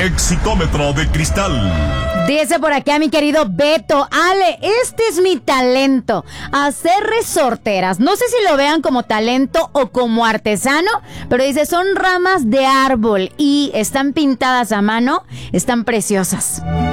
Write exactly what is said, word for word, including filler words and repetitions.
Exitómetro de cristal. Dice por acá mi querido Beto: Ale, este es mi talento, hacer resorteras. No sé si lo vean como talento o como artesano, pero dice, son ramas de árbol y están pintadas a mano, están preciosas.